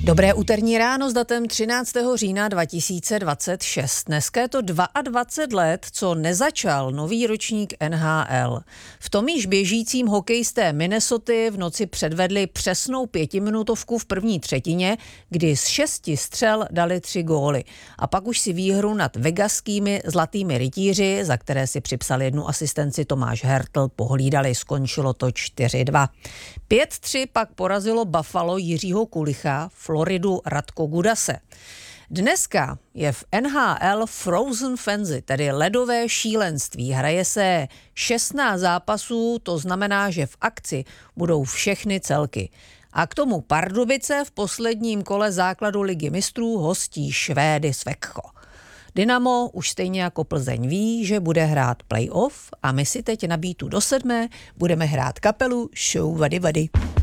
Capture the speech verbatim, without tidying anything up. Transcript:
Dobré úterní ráno s datem třináctého října dva tisíce dvacet šest. Dneska je to dvacet dva let, co nezačal nový ročník N H L. V tom již běžícím hokejisté Minnesoty v noci předvedli přesnou pětiminutovku v první třetině, kdy z šesti střel dali tři góly. A pak už si výhru nad vegaskými zlatými rytíři, za které si připsal jednu asistenci Tomáš Hertl, pohlídali. Skončilo to čtyři dva. pět tři pak porazilo Buffalo Jiřího Kulicha, Floridu Radko Gudase. Dneska je v N H L Frozen Frenzy, tedy ledové šílenství. Hraje se šestnáct zápasů, to znamená, že v akci budou všechny celky. A k tomu Pardubice v posledním kole základu Ligy mistrů hostí Švédy z Växjö. Dynamo už stejně jako Plzeň ví, že bude hrát playoff a my si teď na Beatu do sedmé budeme hrát kapelu Show Vady Vady.